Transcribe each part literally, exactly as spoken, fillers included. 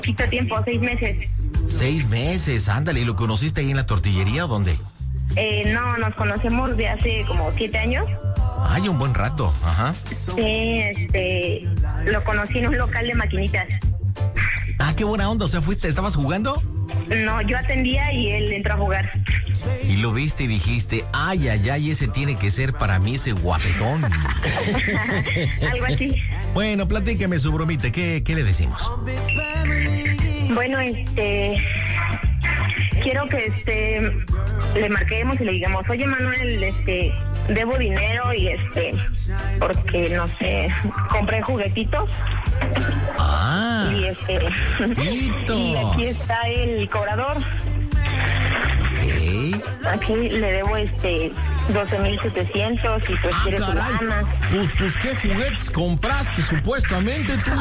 poquito tiempo, seis meses. Seis meses, ándale. ¿Y lo conociste ahí en la tortillería o dónde? Eh, no, nos conocemos de hace como siete años. Ay, un buen rato, ajá. Sí, este, lo conocí en un local de maquinitas. Ah, qué buena onda, o sea, fuiste, ¿estabas jugando? No, yo atendía y él entró a jugar. Y lo viste y dijiste, ay, ay, ay, ese tiene que ser para mí ese guapetón. Algo así. Bueno, platíqueme su bromita, ¿qué, qué le decimos? Bueno, este, quiero que este, le marquemos y le digamos, oye Manuel, este, debo dinero y este, porque no sé, compré juguetitos. Ah. Y este, juguetitos. Y aquí está el cobrador. Ok. Aquí le debo este doce mil setecientos y pues Ah, quiere su caray. lana. Pues, pues, ¿qué juguetes compraste supuestamente tú?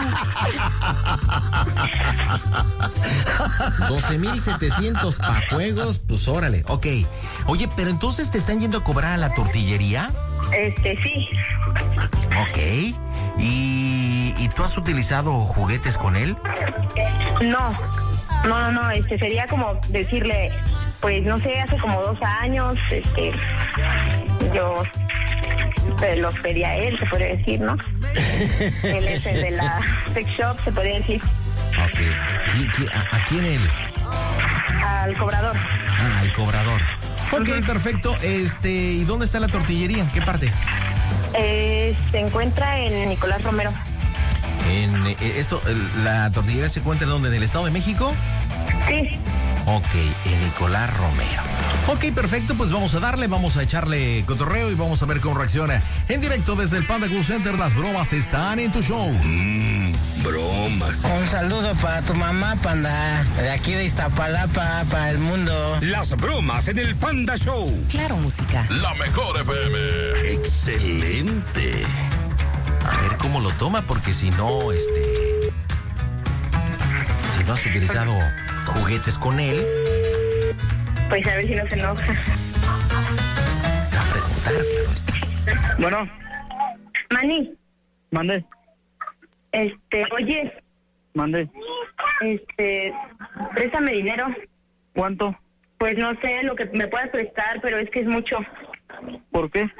doce mil setecientos para juegos, pues órale, ok. Oye, pero entonces te están yendo a cobrar a la tortillería. Este, sí. Ok. ¿Y, ¿Y tú has utilizado juguetes con él? No, no, no, no, este sería como decirle, pues no sé, hace como dos años, este, yo pues, los pedí a él, se podría decir, ¿no? Él es el de la sex shop, se podría decir. Ok. ¿Y, y, a, ¿A quién él? Al cobrador. Ah, al cobrador. Ok, uh-huh. Perfecto. Este, ¿y dónde está la tortillería? ¿En qué parte? Eh, se encuentra en Nicolás Romero. En eh, esto, ¿la tortillería se encuentra en dónde? ¿En el Estado de México? Sí. Ok, en Nicolás Romero. Ok, perfecto, pues vamos a darle, vamos a echarle cotorreo y vamos a ver cómo reacciona. En directo desde el Panda Cool Center, las bromas están en tu show. Mmm, bromas. Un saludo para tu mamá, Panda, de aquí de Iztapalapa, para el mundo. Las bromas en el Panda Show. Claro, música. La mejor F M. Excelente. A ver cómo lo toma, porque si no, este... Si no has utilizado juguetes con él... Pues a ver si no se enoja. A preguntar, claro está. Bueno. Mani. Mande. Este, oye. Mande. Este, préstame dinero. ¿Cuánto? Pues no sé lo que me puedas prestar, pero es que es mucho. ¿Por qué?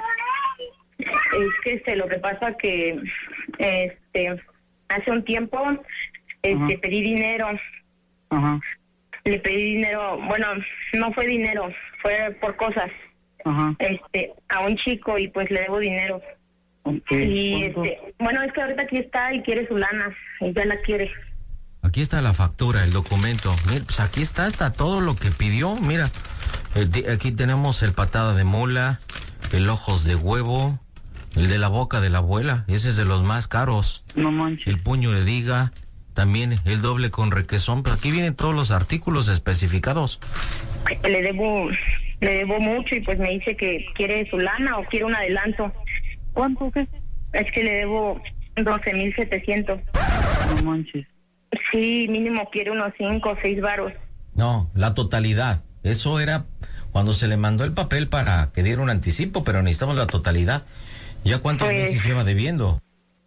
Es que este, lo que pasa que, este, hace un tiempo, este, Ajá. pedí dinero. Ajá. Le pedí dinero, bueno, no fue dinero, fue por cosas. Ajá. Este, a un chico y pues le debo dinero. Okay. Y este, bueno, es que ahorita aquí está y quiere su lana, y ya la quiere. Aquí está la factura, el documento. Mira, pues aquí está, está todo lo que pidió. Mira, el, aquí tenemos el patada de mula, el ojos de huevo, el de la boca de la abuela. Ese es de los más caros. No manches. El puño de diga, también el doble con requesón. Pues aquí vienen todos los artículos especificados. Le debo, le debo mucho y pues me dice que quiere su lana o quiere un adelanto. ¿Cuánto qué? Es que le debo doce mil setecientos. No manches. Sí, mínimo quiere unos cinco o seis varos. No, la totalidad. Eso era cuando se le mandó el papel para que diera un anticipo, pero necesitamos la totalidad. ¿Ya cuántos pues, meses lleva debiendo?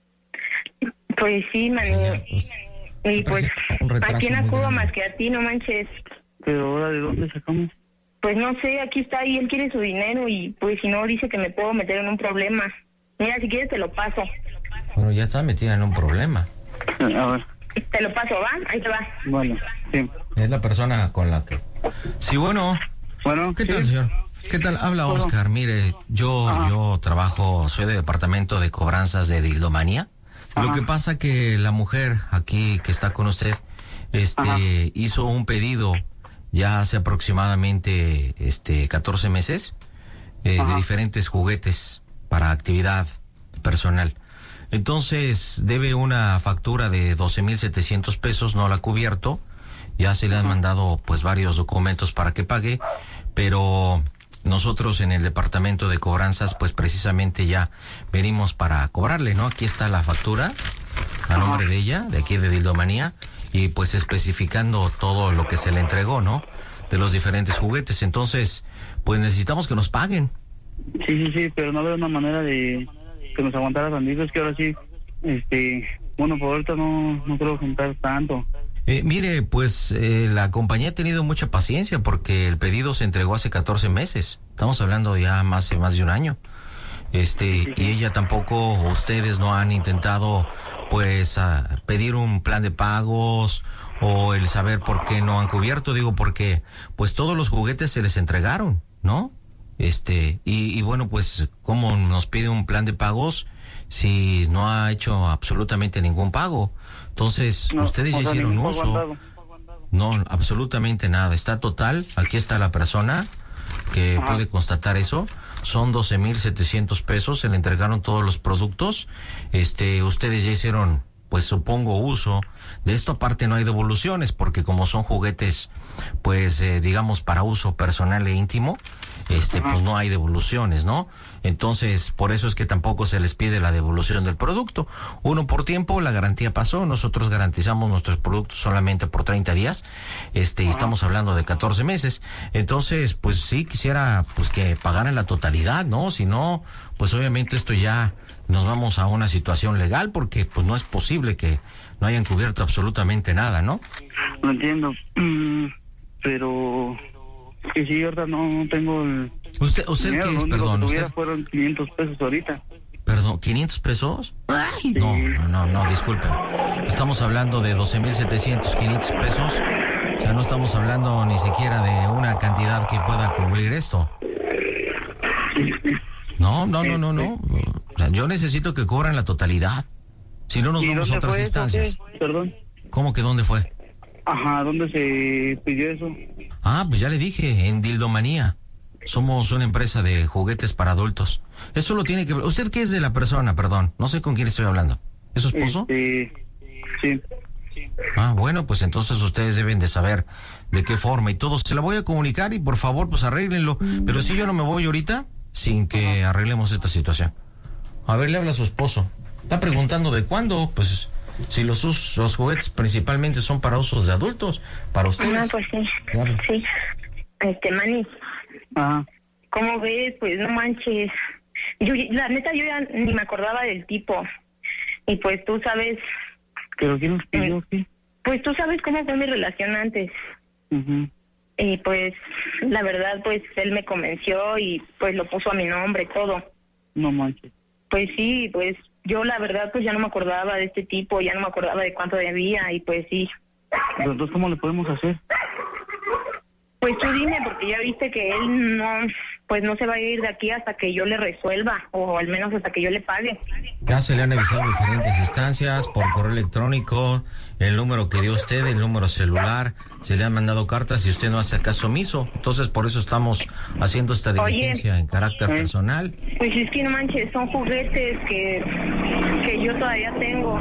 Pues sí, man. Pues, y pues, ¿a quién acudo más que a ti? No manches. ¿Pero ahora de dónde sacamos? Pues no sé, aquí está y él quiere su dinero y pues si no dice que me puedo meter en un problema. Mira, si quieres te lo paso. Bueno, ya está metida en un problema. A ver. Te lo paso, ¿va? Ahí te va. Bueno, sí. Es la persona con la que... Sí, bueno. Bueno, ¿Qué ¿sí? tal, señor? ¿Qué tal? Habla Bueno. Oscar. Mire, yo Ajá. yo trabajo, soy de departamento de cobranzas de Dildomanía. Lo Ajá. que pasa que la mujer aquí que está con usted, este, Ajá. hizo un pedido ya hace aproximadamente, este, catorce meses, eh, de diferentes juguetes para actividad personal. Entonces, debe una factura de doce mil setecientos pesos, no la ha cubierto. Ya se le han mandado, pues, varios documentos para que pague, pero nosotros en el departamento de cobranzas, pues, precisamente ya venimos para cobrarle, ¿no? Aquí está la factura a nombre de ella, de aquí de Dildomanía, y pues especificando todo lo que se le entregó, ¿no? De los diferentes juguetes. Entonces, pues necesitamos que nos paguen. Sí, sí, sí, pero no veo una manera de que nos aguantara tantito. Es que ahora sí, este, bueno, por ahorita no, no creo juntar tanto. Eh, mire, pues eh, la compañía ha tenido mucha paciencia porque el pedido se entregó hace catorce meses. Estamos hablando ya más, más de un año. Este, y ella tampoco, ustedes no han intentado, pues, a pedir un plan de pagos o el saber por qué no han cubierto. Digo, porque, pues, todos los juguetes se les entregaron, ¿no? Este, y, y bueno, pues, ¿cómo nos pide un plan de pagos si no ha hecho absolutamente ningún pago? Entonces, no, ustedes ya hicieron uso. No, absolutamente nada. Está total. Aquí está la persona que Ajá. puede constatar eso. Son doce mil setecientos pesos. Se le entregaron todos los productos. Este, ustedes ya hicieron, pues supongo, uso de esto. Aparte no hay devoluciones porque como son juguetes, pues eh, digamos para uso personal e íntimo, este, Ajá. pues no hay devoluciones, ¿no? Entonces, por eso es que tampoco se les pide la devolución del producto. Uno por tiempo, la garantía pasó, nosotros garantizamos nuestros productos solamente por treinta días, este, y estamos hablando de catorce meses. Entonces, pues sí quisiera, pues que pagaran la totalidad, ¿no? Si no, pues obviamente esto ya nos vamos a una situación legal porque pues no es posible que no hayan cubierto absolutamente nada, ¿no? No entiendo, mm, pero que sí, ahorita no, no tengo el... ¿Usted, usted dinero, qué es, lo perdón? Que ¿Usted fueron quinientos pesos ahorita. Perdón, ¿quinientos pesos? Ay, sí. No, no, no, no, disculpen. Estamos hablando de doce mil setecientos, quinientos pesos. O sea, no estamos hablando ni siquiera de una cantidad que pueda cubrir esto. No, no, no, no, no. O sea, yo necesito que cobren la totalidad. Si no, nos vamos a otras instancias. Perdón. ¿Cómo que dónde fue? Ajá, ¿dónde se pidió eso? Ah, pues ya le dije, en Dildomanía. Somos una empresa de juguetes para adultos. Eso lo tiene que... ¿Usted qué es de la persona, perdón? No sé con quién estoy hablando. ¿Es su esposo? Este, sí. Ah, bueno, pues entonces ustedes deben de saber de qué forma y todo. Se la voy a comunicar y por favor, pues arréglenlo. Pero si yo no me voy ahorita sin que arreglemos esta situación. A ver, le habla a su esposo. Está preguntando de cuándo, pues... Si los us, los juguetes principalmente son para usos de adultos, para ustedes. Ah, pues sí. Claro. Sí. Este, Manny. Ajá. ¿Cómo ves? Pues no manches. Yo, la neta, yo ya ni me acordaba del tipo. Y pues tú sabes... ¿Pero quién nos pidió? Eh, sí? Pues tú sabes cómo fue mi relación antes. Uh-huh. Y pues, la verdad, pues él me convenció y pues lo puso a mi nombre y todo. No manches. Pues sí, pues... Yo la verdad pues ya no me acordaba de este tipo, ya no me acordaba de cuánto debía y pues sí. ¿Pero entonces cómo le podemos hacer? Pues tú dime, porque ya viste que él no, pues no se va a ir de aquí hasta que yo le resuelva, o al menos hasta que yo le pague. Ya se le han avisado diferentes instancias, por correo electrónico, el número que dio usted, el número celular, se le han mandado cartas y usted no hace caso omiso. Entonces por eso estamos haciendo esta diligencia Oye, en carácter ¿eh? personal. Pues es que no manches, son juguetes que, que yo todavía tengo.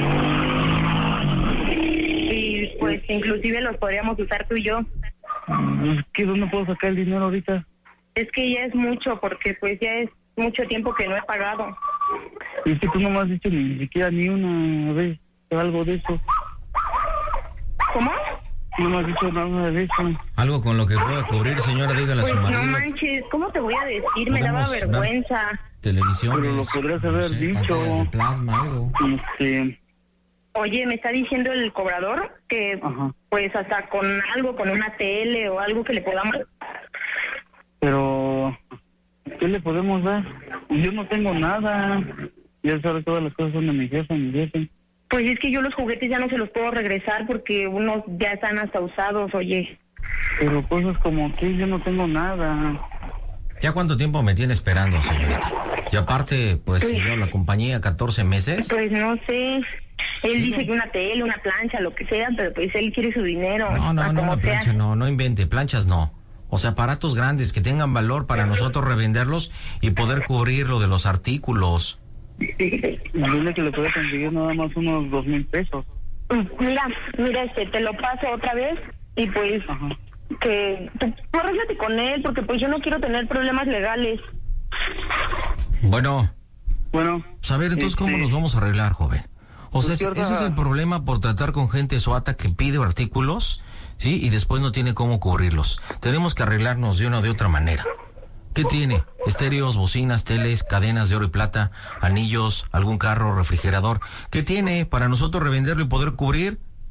Y pues inclusive los podríamos usar tú y yo. ¿Qué? ¿Dónde puedo sacar el dinero ahorita? Es que ya es mucho, porque pues ya es mucho tiempo que no he pagado. Es que tú no me has dicho ni siquiera ni una vez algo de eso. ¿Cómo? No me has dicho nada de eso. Algo con lo que pueda cubrir, señora, dígale pues a su marido. No manches, ¿cómo te voy a decir? Me daba vergüenza. Televisión. Pero lo podrías haber no sé, dicho. De plasma, algo. Este... Oye, me está diciendo el cobrador que Ajá. pues hasta con algo, con una tele o algo que le podamos... Pero, ¿qué le podemos dar? Yo no tengo nada. Ya sabes, todas las cosas son de mi jefe, mi jefe. Pues es que yo los juguetes ya no se los puedo regresar porque unos ya están hasta usados, oye. Pero cosas como que yo no tengo nada. ¿Ya cuánto tiempo me tiene esperando, señorita? Y aparte, pues, pues yo, la compañía, catorce meses. Pues no sé... Él sí, dice no. que una tele, una plancha, lo que sea, pero pues él quiere su dinero. No, no, no, una plancha no, no invente, planchas no. O sea, aparatos grandes que tengan valor para nosotros revenderlos y poder cubrir lo de los artículos. Dile que le puede conseguir nada más unos dos mil pesos. Mira, mira, este, te lo paso otra vez y pues Ajá. que tú, tú arréglate con él porque pues yo no quiero tener problemas legales. Bueno. Bueno. Pues a ver, entonces, este... ¿cómo nos vamos a arreglar, joven? O sea, ese es el problema por tratar con gente suata que pide artículos, ¿sí? Y después no tiene cómo cubrirlos. Tenemos que arreglarnos de una o de otra manera. ¿Qué tiene? Estéreos, bocinas, teles, cadenas de oro y plata, anillos, algún carro, refrigerador. ¿Qué tiene para nosotros revenderlo y poder cubrir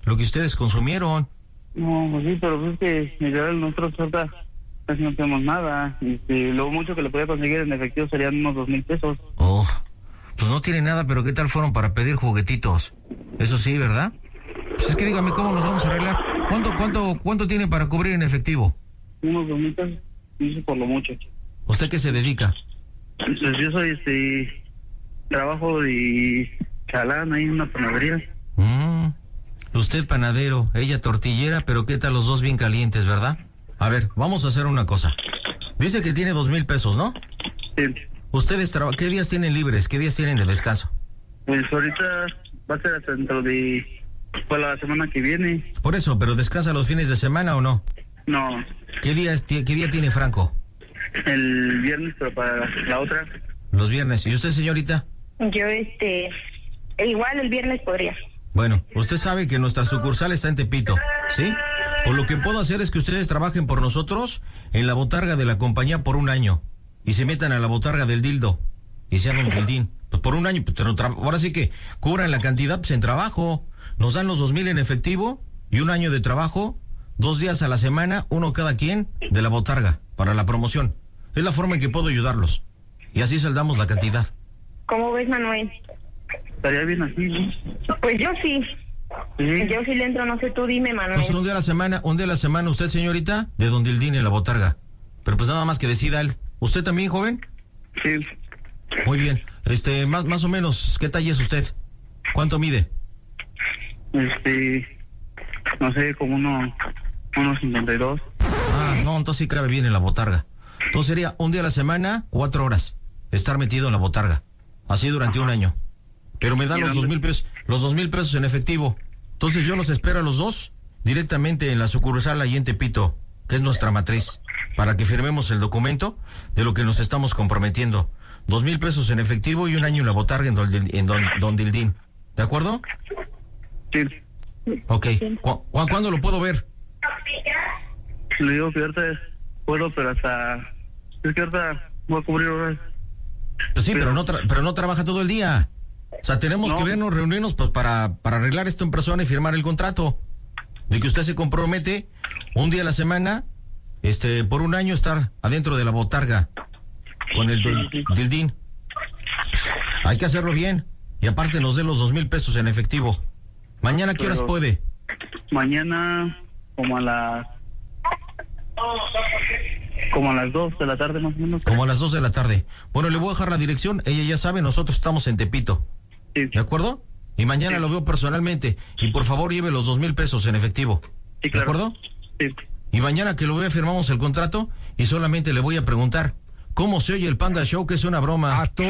lo que ustedes consumieron. No, pues sí, pero es que literal nosotros ahorita casi no tenemos nada. Este, lo mucho que le podía conseguir en efectivo serían unos dos mil pesos. Oh, pues no tiene nada, pero ¿qué tal fueron para pedir juguetitos? Eso sí, ¿verdad? Pues es que dígame cómo nos vamos a arreglar. ¿Cuánto, cuánto, cuánto tiene para cubrir en efectivo? Unos dos mil pesos, eso por lo mucho. ¿Usted qué se dedica? Pues yo soy, este, trabajo de chalán ahí en una panadería. Mm, usted panadero, ella tortillera, pero ¿qué tal los dos bien calientes, verdad? A ver, vamos a hacer una cosa. Dice que tiene dos mil pesos, ¿no? Sí. ¿Ustedes traba- qué días tienen libres? ¿Qué días tienen de descanso? Pues ahorita va a ser hasta dentro de, pues la semana que viene. Por eso, ¿pero descansa los fines de semana o no? No, ¿Qué día, es- qué día tiene Franco? el viernes, pero para la otra. Los viernes. ¿Y usted, señorita? Yo, este, igual el viernes podría. Bueno, usted sabe que nuestra sucursal está en Tepito, ¿sí? Por lo que puedo hacer es que ustedes trabajen por nosotros en la botarga de la compañía por un año y se metan a la botarga del dildo y se hagan un dildín. Pues por un año, pues, pero tra- ahora sí que cubran la cantidad pues, en trabajo. Nos dan los dos mil en efectivo y un año de trabajo, dos días a la semana, uno cada quien de la botarga para la promoción. Es la forma en que puedo ayudarlos. Y así saldamos la cantidad. ¿Cómo ves, Manuel? Estaría bien así, ¿no? Pues yo sí. Sí. Yo sí le entro, no sé, tú dime, Manuel. Entonces un día a la semana, un día a la semana usted, señorita, de Don Dildín en la botarga. Pero pues nada más que decida él. ¿Usted también, joven? Sí. Muy bien. Este, más, más o menos, ¿qué talla es usted? ¿Cuánto mide? Este, no sé, como uno, unos cincuenta y dos. Ah, no, entonces sí cabe bien en la botarga. Entonces sería un día a la semana, cuatro horas, estar metido en la botarga. Así durante un año. Pero me dan los dos mil pesos, los dos mil pesos en efectivo. Entonces yo los espero a los dos directamente en la sucursal ahí en Tepito, que es nuestra matriz, para que firmemos el documento de lo que nos estamos comprometiendo. Dos mil pesos en efectivo y un año en la botarga en Don, en Don, Don Dildín. ¿De acuerdo? Sí. Ok. ¿Cu cu ¿Cuándo lo puedo ver? Le digo que ahorita puedo, pero hasta... Es que ahorita voy a cubrir horas. Pues sí, pero, pero no tra pero no trabaja todo el día. O sea, tenemos no. que vernos, reunirnos pues, para, para arreglar esto en persona y firmar el contrato. De que usted se compromete un día a la semana, este, por un año estar adentro de la botarga con el del, Dildín. Hay que hacerlo bien. Y aparte nos dé los dos mil pesos en efectivo. ¿Mañana qué horas Pero puede? Mañana como a las... Como a las dos de la tarde más o menos. Como a las dos de la tarde. Bueno, le voy a dejar la dirección. Ella ya sabe, nosotros estamos en Tepito. Sí. ¿De acuerdo? Y mañana Sí. lo veo personalmente. Y por favor lleve los dos mil pesos en efectivo. Sí, ¿De claro. acuerdo? Sí. Y mañana que lo vea firmamos el contrato y solamente le voy a preguntar, ¿cómo se oye el Panda Show? Que es una broma. A todo